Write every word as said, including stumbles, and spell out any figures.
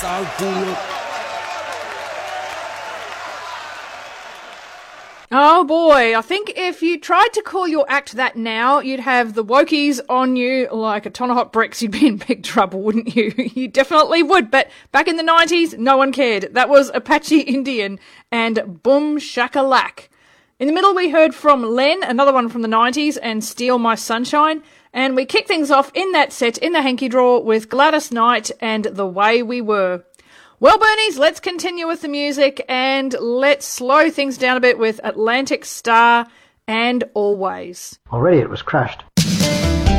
Oh boy, I think if you tried to call your act that now, you'd have the wokies on you like a ton of hot bricks. You'd be in big trouble, wouldn't you? You definitely would, but back in the nineties, no one cared. That was Apache Indian and Boom Shakalak. In the middle, we heard from Len, another one from the nineties, and Steal My Sunshine. And we kicked things off in that set in the hanky draw with Gladys Knight and The Way We Were. Well, Bernies, let's continue with the music and let's slow things down a bit with Atlantic Star and Always. Already it was crashed.